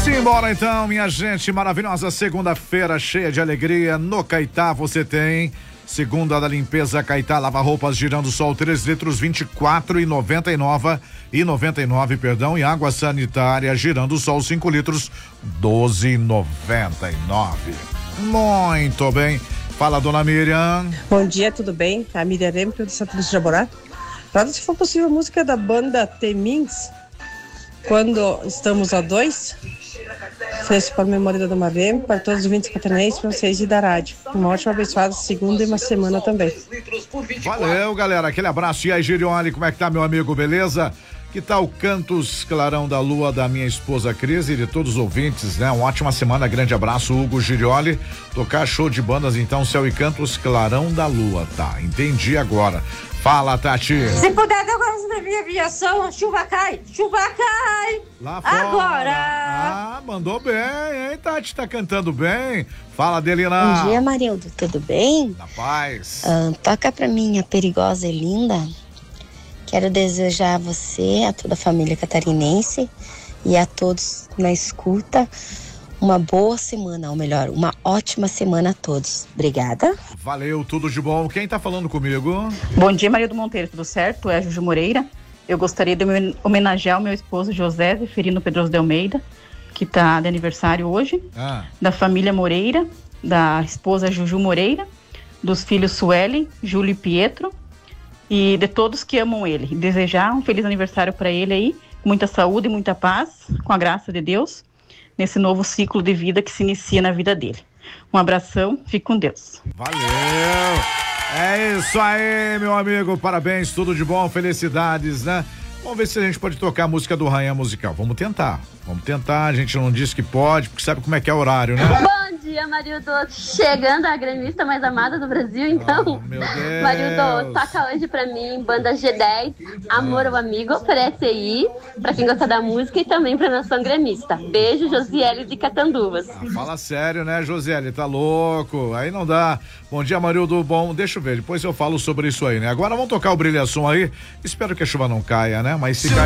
Simbora então, minha gente, maravilhosa segunda-feira cheia de alegria. No Caetá você tem segunda da limpeza Caetá lava roupas girando sol 3 litros 24,99 perdão, e água sanitária girando sol 5 litros 12,99. Muito bem. Fala, dona Miriam. Bom dia, tudo bem? A Miriam Rempel de Santa Lúcia de Jaborá. Para se for possível, a música da banda Temins, Quando Estamos a Dois. Ofereço para a memória da Dona Rempel, para todos os ouvintes catarinenses, para vocês e da rádio. Uma ótima abençoada segunda e uma semana também. Valeu, galera. Aquele abraço. E aí, Girioli, como é que tá, meu amigo? Beleza? Que tal Cantos Clarão da Lua da minha esposa Cris e de todos os ouvintes, né? Uma ótima semana, grande abraço, Hugo Girioli. Tocar show de bandas, então, Céu e Cantos Clarão da Lua, tá? Entendi agora. Fala, Tati. Se puder, eu gosto da minha aviação, chuva cai lá fora. Agora. Ah, mandou bem, hein, Tati? Tá cantando bem. Fala, Delina. Bom dia, Marildo, tudo bem? Na paz. Toca pra mim a Perigosa e Linda. Quero desejar a você, a toda a família catarinense e a todos na escuta uma boa semana, ou melhor, uma ótima semana a todos. Obrigada. Valeu, tudo de bom. Quem tá falando comigo? Bom dia, Marildo Monteiro, tudo certo? É a Juju Moreira. Eu gostaria de homenagear o meu esposo José Zeferino Pedroso de Almeida, que tá de aniversário hoje, da família Moreira, da esposa Juju Moreira, dos filhos Sueli, Júlio e Pietro, e de todos que amam ele. E desejar um feliz aniversário para ele aí, com muita saúde e muita paz, com a graça de Deus, nesse novo ciclo de vida que se inicia na vida dele. Um abração, fique com Deus. Valeu! É isso aí, meu amigo, parabéns, tudo de bom, felicidades, né? Vamos ver se a gente pode tocar a música do Rainha Musical. Vamos tentar, a gente não disse que pode, porque sabe como é que é o horário, né? Bom dia, Marildo, chegando a gremista mais amada do Brasil, então. Meu Deus. Marildo, toca hoje pra mim, banda G10, Amor ao Amigo, oferece aí, pra quem gosta da música e também pra nação gremista. Beijo, Josiele de Catanduvas. Fala sério, né, Josiele, tá louco, aí não dá. Bom dia, Marildo, bom, deixa eu ver, depois eu falo sobre isso aí, né? Agora vamos tocar o Brilhação aí, espero que a chuva não caia, né? Mas se cair